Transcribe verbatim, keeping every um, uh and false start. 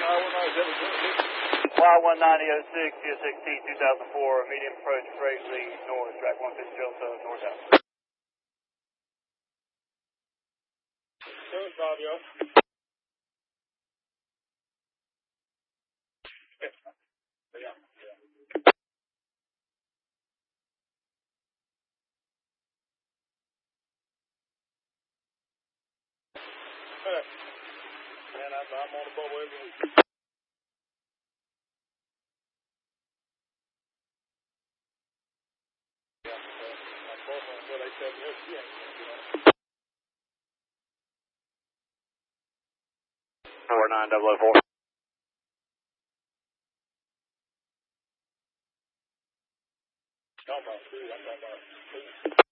Y one ninety oh six, G S X T two thousand four, medium approach, freight lead north, track one fifty Delta, northbound. Good, Fabio. Man, I'm, I'm on the bubble every week. Yeah, uh, my boyfriend said they said this, she ain't gonna do it. four nine double oh four. Talking about two, I'm talking about two.